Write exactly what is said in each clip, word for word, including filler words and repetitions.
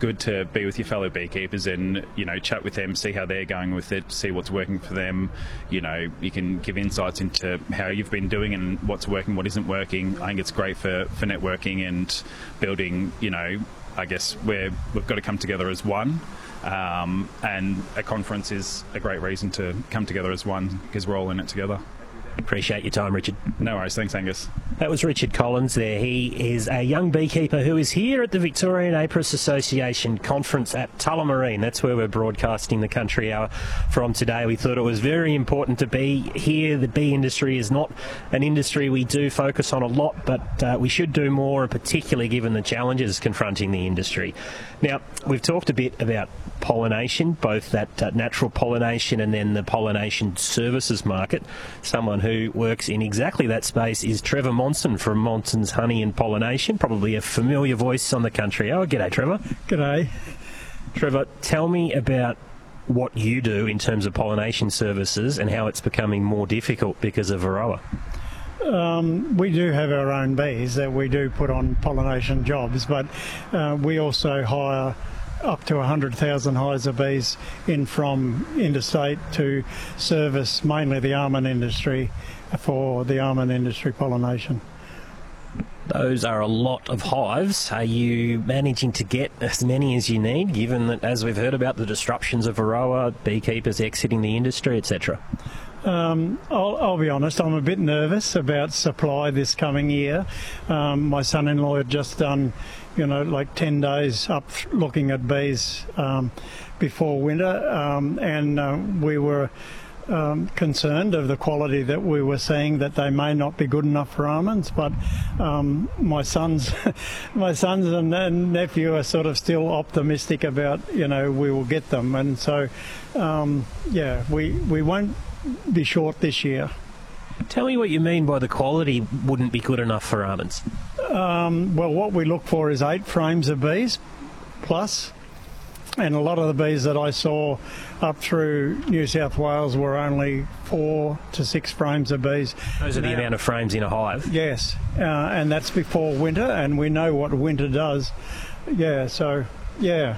good to be with your fellow beekeepers and, you know, chat with them, see how they're going with it, see what's working for them. You know, you can give insights into how you've been doing and what's working, what isn't working. I think it's great for, for networking and building, you know, I guess we're, we've got to come together as one. Um, and a conference is a great reason to come together as one because we're all in it together. Appreciate your time, Richard. No worries. Thanks, Angus. That was Richard Collins there. He is a young beekeeper who is here at the Victorian Apiarist Association conference at Tullamarine. That's where we're broadcasting the Country Hour from today. We thought it was very important to be here. The bee industry is not an industry we do focus on a lot, but uh, we should do more, particularly given the challenges confronting the industry. Now, we've talked a bit about pollination, both that uh, natural pollination and then the pollination services market. Someone who works in exactly that space is Trevor Monson from Monson's Honey and Pollination, probably a familiar voice on the Country Hour. G'day, Trevor. G'day. Trevor, tell me about what you do in terms of pollination services and how it's becoming more difficult because of Varroa. Um, we do have our own bees that we do put on pollination jobs, but uh, we also hire up to one hundred thousand hives of bees in from interstate to service mainly the almond industry for the almond industry pollination. Those are a lot of hives. Are you managing to get as many as you need, given that, as we've heard about, the disruptions of Varroa, beekeepers exiting the industry, et cetera? Um, I'll, I'll be honest, I'm a bit nervous about supply this coming year. Um, my son-in-law had just done, you know, like ten days up looking at bees um, before winter, um, and uh, we were um, concerned of the quality that we were seeing, that they may not be good enough for almonds. But um, my sons, my sons and, and nephew are sort of still optimistic about, you know, we will get them, and so um, yeah, we we won't be short this year. Tell me what you mean by the quality wouldn't be good enough for almonds. Um, well, what we look for is eight frames of bees plus, and a lot of the bees that I saw up through New South Wales were only four to six frames of bees. Those are the now, amount of frames in a hive? Yes, uh, and that's before winter, and we know what winter does. Yeah, so, yeah.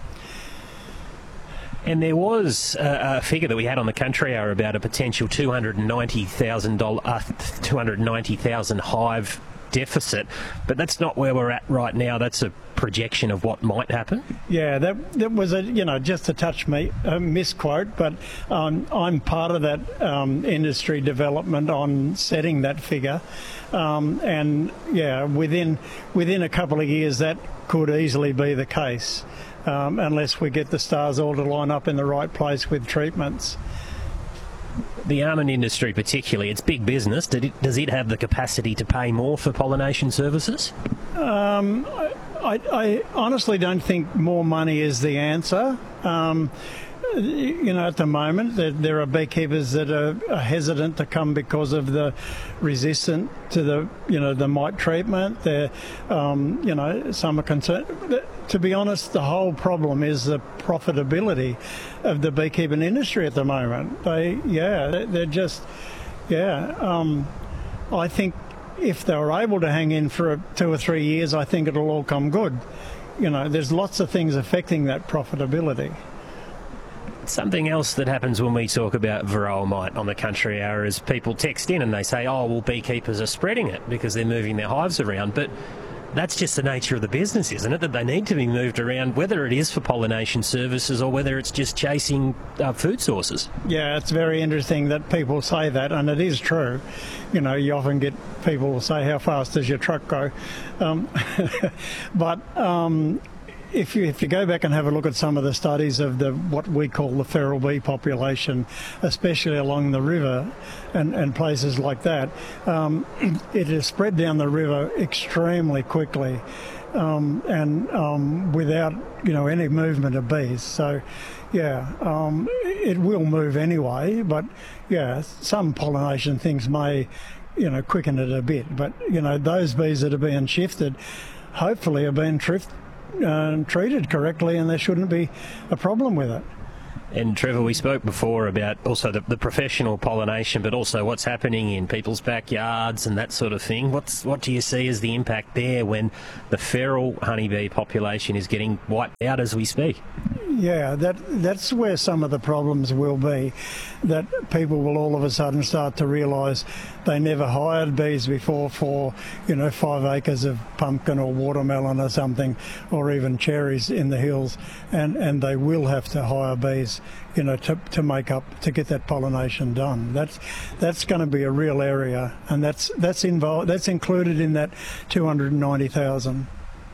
And there was a, a figure that we had on the Country Hour about a potential two hundred ninety thousand uh, two hundred ninety thousand hive deficit, but that's not where we're at right now. That's a projection of what might happen. Yeah, that that was a you know just a touch me a misquote, but um, I'm part of that um, industry development on setting that figure, um, and yeah, within within a couple of years that could easily be the case. Um, unless we get the stars all to line up in the right place with treatments. The almond industry particularly, it's big business. Did it, does it have the capacity to pay more for pollination services? Um, I, I honestly don't think more money is the answer. Um, you know, at the moment, there, there are beekeepers that are, are hesitant to come because of the resistant to the, you know, the mite treatment. They're, um, you know, some are concerned. To be honest, the whole problem is the profitability of the beekeeping industry at the moment. They, yeah, they're just, yeah. Um, I think if they were able to hang in for two or three years, I think it'll all come good. You know, there's lots of things affecting that profitability. Something else that happens when we talk about Varroa mite on the Country Hour is people text in and they say, oh, well, beekeepers are spreading it because they're moving their hives around. But that's just the nature of the business, isn't it? That they need to be moved around, whether it is for pollination services or whether it's just chasing uh, food sources. Yeah, it's very interesting that people say that, and it is true. You know, you often get people say, how fast does your truck go? Um, but... Um, If you, if you go back and have a look at some of the studies of the what we call the feral bee population, especially along the river and, and places like that, um, it is spread down the river extremely quickly um, and um, without you know any movement of bees. So, yeah, um, it will move anyway. But yeah, some pollination things may you know quicken it a bit. But you know those bees that are being shifted, hopefully, are being trifted. Uh, treated correctly, and there shouldn't be a problem with it. And Trevor, we spoke before about also the, the professional pollination, but also what's happening in people's backyards and that sort of thing. What's what do you see as the impact there when the feral honeybee population is getting wiped out as we speak? Yeah, that that's where some of the problems will be, that people will all of a sudden start to realise they never hired bees before for, you know, five acres of pumpkin or watermelon or something, or even cherries in the hills, and, and they will have to hire bees, you know, to, to make up, to get that pollination done. That's that's going to be a real area, and that's that's involved. That's included in that two hundred ninety thousand.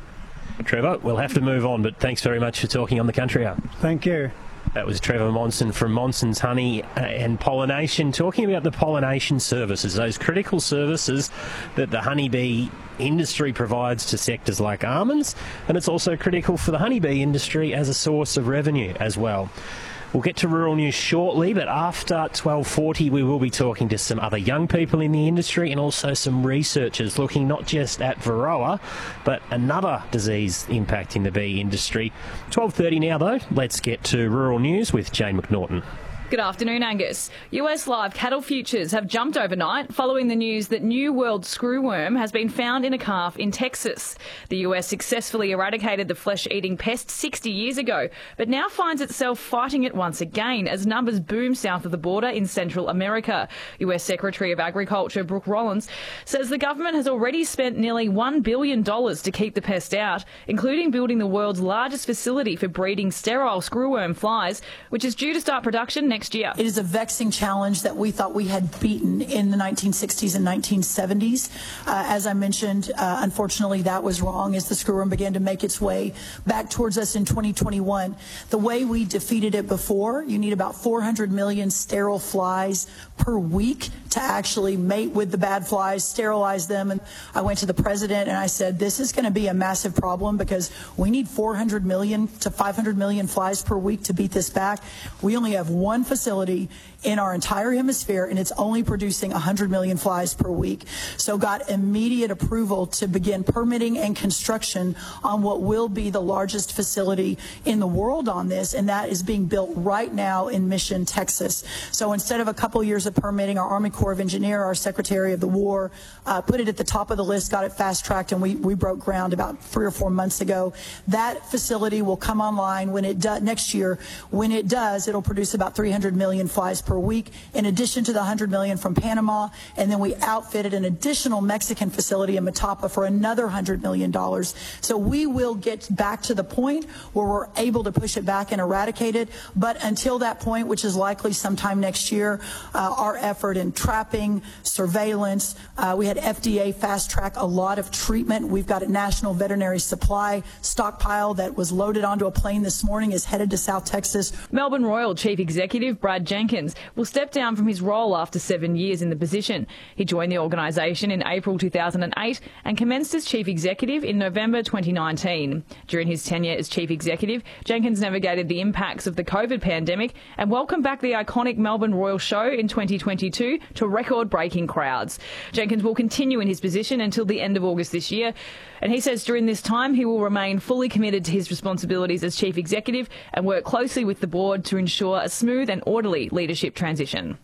Trevor, we'll have to move on, but thanks very much for talking on the Country Hour. Thank you. That was Trevor Monson from Monson's Honey and Pollination, talking about the pollination services, those critical services that the honeybee industry provides to sectors like almonds, and it's also critical for the honeybee industry as a source of revenue as well. We'll get to rural news shortly, but after twelve forty we will be talking to some other young people in the industry and also some researchers looking not just at Varroa, but another disease impacting the bee industry. twelve thirty now though, let's get to rural news with Jane McNaughton. Good afternoon, Angus. U S live cattle futures have jumped overnight following the news that New World screwworm has been found in a calf in Texas. The U S successfully eradicated the flesh-eating pest sixty years ago, but now finds itself fighting it once again as numbers boom south of the border in Central America. U S Secretary of Agriculture Brooke Rollins says the government has already spent nearly one billion dollars to keep the pest out, including building the world's largest facility for breeding sterile screwworm flies, which is due to start production next Next year. It is a vexing challenge that we thought we had beaten in the nineteen sixties and nineteen seventies. Uh, as I mentioned, uh, unfortunately, that was wrong as the screwworm began to make its way back towards us in twenty twenty-one. The way we defeated it before, you need about four hundred million sterile flies per week to actually mate with the bad flies, sterilize them. And I went to the president and I said, this is going to be a massive problem because we need four hundred million to five hundred million flies per week to beat this back. We only have one facility in our entire hemisphere, and it's only producing one hundred million flies per week. So got immediate approval to begin permitting and construction on what will be the largest facility in the world on this, and that is being built right now in Mission, Texas. So instead of a couple years of permitting, our Army Corps of Engineers, our Secretary of the War, uh, put it at the top of the list, got it fast-tracked, and we, we broke ground about three or four months ago. That facility will come online when it does next year. When it does, it'll produce about three hundred million flies per week, in addition to the one hundred million from Panama, and then we outfitted an additional Mexican facility in Matapa for another one hundred million dollars. So we will get back to the point where we're able to push it back and eradicate it, but until that point, which is likely sometime next year, uh, our effort in trapping, surveillance, uh, we had F D A fast-track a lot of treatment. We've got a national veterinary supply stockpile that was loaded onto a plane this morning, is headed to South Texas. Melbourne Royal Chief Executive Brad Jenkins will step down from his role after seven years in the position. He joined the organisation in April two thousand eight and commenced as Chief Executive in November twenty nineteen. During his tenure as Chief Executive, Jenkins navigated the impacts of the COVID pandemic and welcomed back the iconic Melbourne Royal Show in twenty twenty-two to record-breaking crowds. Jenkins will continue in his position until the end of August this year, and he says during this time he will remain fully committed to his responsibilities as Chief Executive and work closely with the board to ensure a smooth and orderly leadership transition.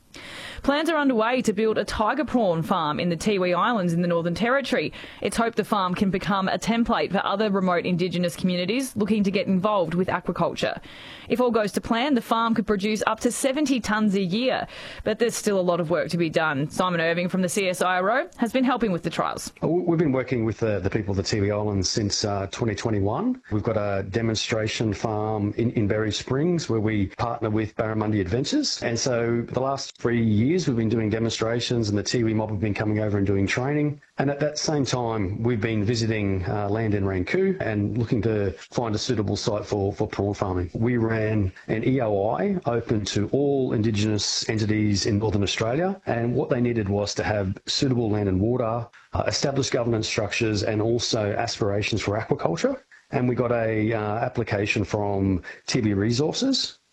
Plans are underway to build a tiger prawn farm in the Tiwi Islands in the Northern Territory. It's hoped the farm can become a template for other remote Indigenous communities looking to get involved with aquaculture. If all goes to plan, the farm could produce up to seventy tonnes a year, but there's still a lot of work to be done. Simon Irving from the C S I R O has been helping with the trials. We've been working with the, the people of the Tiwi Islands since uh, twenty twenty-one. We've got a demonstration farm in, in Berry Springs where we partner with Barramundi Adventures, and so the last three years we've been doing demonstrations and the Tiwi mob have been coming over and doing training. And at that same time, we've been visiting uh, land in Ranku and looking to find a suitable site for, for prawn farming. We ran an E O I open to all Indigenous entities in Northern Australia, and what they needed was to have suitable land and water, uh, established governance structures, and also aspirations for aquaculture. And we got a uh, application from Tiwi Resources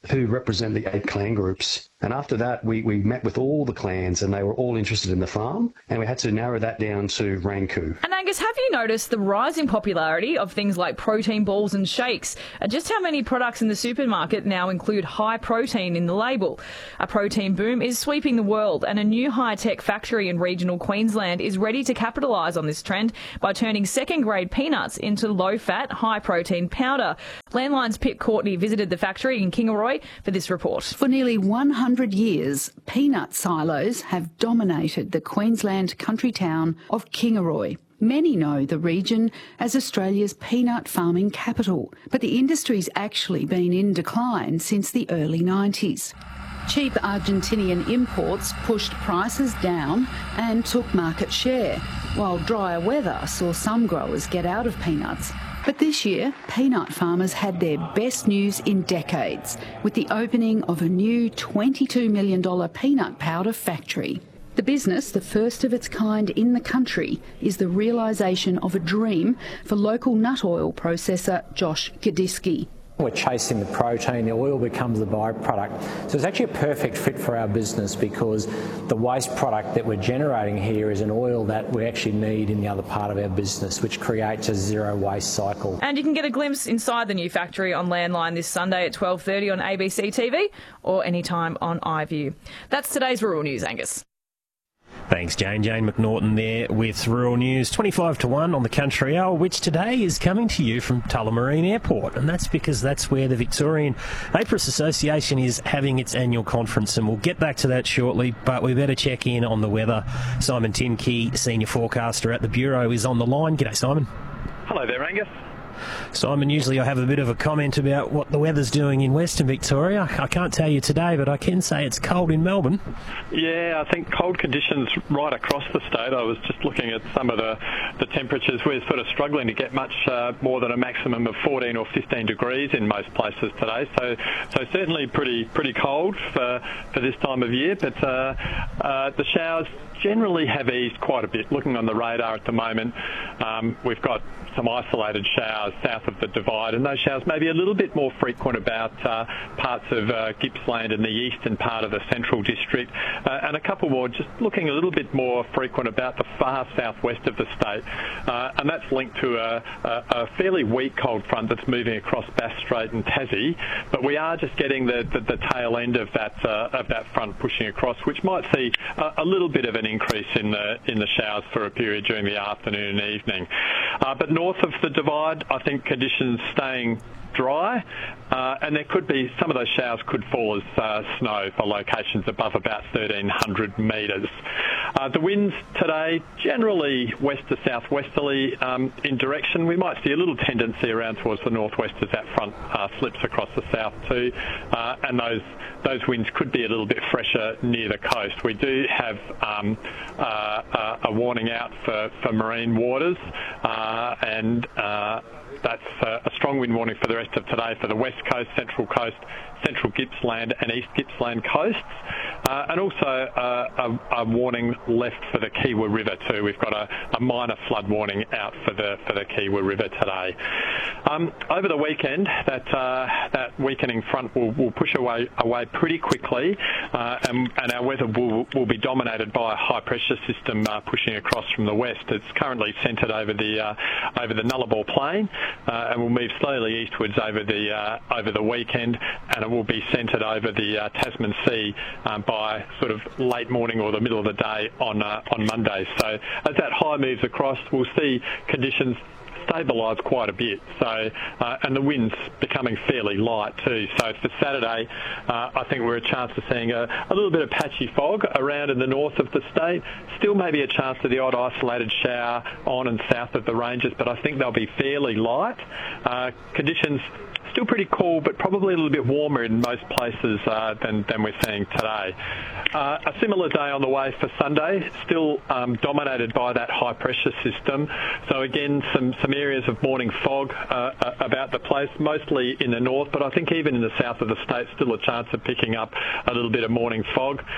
who represent the eight clan groups. And after that, we, we met with all the clans and they were all interested in the farm, and we had to narrow that down to Ranku. And Angus, have you noticed the rising popularity of things like protein balls and shakes? Uh, just how many products in the supermarket now include high protein in the label? A protein boom is sweeping the world, and a new high-tech factory in regional Queensland is ready to capitalise on this trend by turning second-grade peanuts into low-fat, high-protein powder. Landline's Pip Courtney visited the factory in Kingaroy for this report. For nearly one hundred years, peanut silos have dominated the Queensland country town of Kingaroy. Many know the region as Australia's peanut farming capital, but the industry's actually been in decline since the early nineties. Cheap Argentinian imports pushed prices down and took market share, while drier weather saw some growers get out of peanuts. But this year, peanut farmers had their best news in decades with the opening of a new twenty-two million dollars peanut powder factory. The business, the first of its kind in the country, is the realisation of a dream for local nut oil processor Josh Gadiski. We're chasing the protein, the oil becomes the byproduct. So it's actually a perfect fit for our business because the waste product that we're generating here is an oil that we actually need in the other part of our business, which creates a zero waste cycle. And you can get a glimpse inside the new factory on Landline this Sunday at twelve thirty on A B C T V or anytime on iView. That's today's Rural News, Angus. Thanks, Jane. Jane McNaughton there with Rural News. twenty-five to one on the Country Hour, which today is coming to you from Tullamarine Airport. And that's because that's where the Victorian APRIS Association is having its annual conference. And we'll get back to that shortly, but we better check in on the weather. Simon Timkey, Senior Forecaster at the Bureau, is on the line. G'day, Simon. Hello there, Angus. Simon, usually I have a bit of a comment about what the weather's doing in Western Victoria. I can't tell you today, but I can say it's cold in Melbourne. Yeah, I think cold conditions right across the state. I was just looking at some of the, the temperatures. We're sort of struggling to get much uh, more than a maximum of fourteen or fifteen degrees in most places today. So so certainly pretty pretty cold for, for this time of year, but uh, uh, the showers generally have eased quite a bit. Looking on the radar at the moment, um, we've got some isolated showers south of the Divide, and those showers may be a little bit more frequent about uh, parts of uh, Gippsland and the eastern part of the Central District, uh, and a couple more just looking a little bit more frequent about the far southwest of the state, uh, and that's linked to a, a, a fairly weak cold front that's moving across Bass Strait and Tassie, but we are just getting the, the, the tail end of that uh, of that front pushing across, which might see a, a little bit of an increase in the in the showers for a period during the afternoon and evening. Uh, but north of the Divide, I think conditions staying dry, uh, and there could be some of those showers could fall as uh, snow for locations above about thirteen hundred metres. Uh, the winds today generally west to southwesterly um, in direction. We might see a little tendency around towards the northwest as that front uh, slips across the south too, uh, and those those winds could be a little bit fresher near the coast. We do have um, uh, uh, a warning out for, for marine waters, uh, and uh, that's uh, a strong wind warning for the rest of today for the west coast, central coast, central Gippsland and east Gippsland coasts, uh, and also uh, a, a warning left for the Kiewa River too. We've got a, a minor flood warning out for the for the Kiewa River today. Um, over the weekend, that uh, that weakening front will, will push away away pretty quickly, uh, and, and our weather will will be dominated by a high pressure system uh, pushing across from the west. It's currently centred over the uh, over the Nullarbor Plain, uh, and will move slowly eastwards over the uh, over the weekend, and it will be centred over the uh, Tasman Sea um, by sort of late morning or the middle of the day on uh, on Monday. So as that high moves across, we'll see conditions stabilise quite a bit. So uh, and the winds becoming fairly light too. So for Saturday, uh, I think we're a chance of seeing a, a little bit of patchy fog around in the north of the state. Still maybe a chance of the odd isolated shower on and south of the ranges, but I think they'll be fairly light. Uh, conditions still pretty cool, but probably a little bit warmer in most places uh, than, than we're seeing today. Uh, a similar day on the way for Sunday, still um, dominated by that high pressure system. So again, some, some areas of morning fog uh, about the place, mostly in the north, but I think even in the south of the state, still a chance of picking up a little bit of morning fog.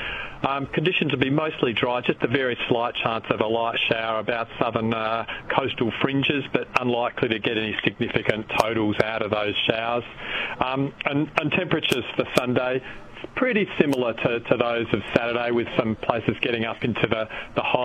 Um, conditions will be mostly dry, just a very slight chance of a light shower about southern uh, coastal fringes, but unlikely to get any significant totals out of those showers. Um, and, and temperatures for Sunday, pretty similar to, to those of Saturday, with some places getting up into the, the high